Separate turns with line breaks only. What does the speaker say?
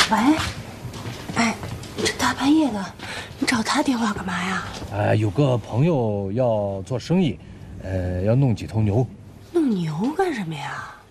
喂，哎，这大半夜的，你找他电话干嘛呀？
有个朋友要做生意，要弄几头牛。
弄牛干什么呀？